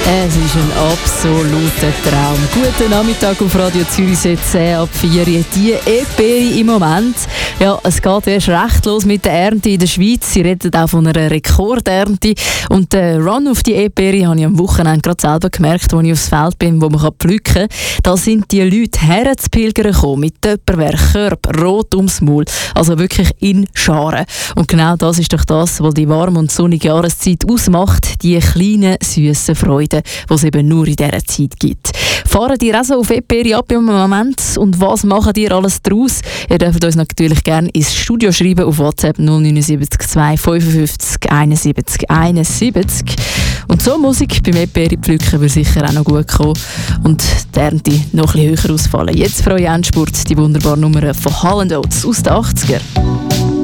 Es ist ein absoluter Traum. Guten Nachmittag auf Radio Zürich, 10 ab 4. Die Erdbeere im Moment. Ja, es geht erst recht los mit der Ernte in der Schweiz. Sie reden auch von einer Rekordernte. Und der Run auf die Erdbeere habe ich am Wochenende gerade selber gemerkt, als ich aufs Feld bin, wo man pflücken kann. Da sind die Leute herzupilgern gekommen, mit Töpperwerk, Körb, rot ums Maul. Also wirklich in Scharen. Und genau das ist doch das, was die warme und sonnige Jahreszeit ausmacht. Die kleinen, süssen Freuden, die es eben nur in dieser Zeit gibt. Fahren ihr auch so auf Erdbeere ab im Moment? Und was machen ihr alles daraus? Ihr dürft uns natürlich gerne ins Studio schreiben auf WhatsApp 079 255 71 71. Und so Musik beim Erdbeere pflücken würde sicher auch noch gut kommen und die Ernte noch ein bisschen höher ausfallen. Jetzt für euch Endspurt die wunderbare Nummer von Hall & Oates aus den 80er.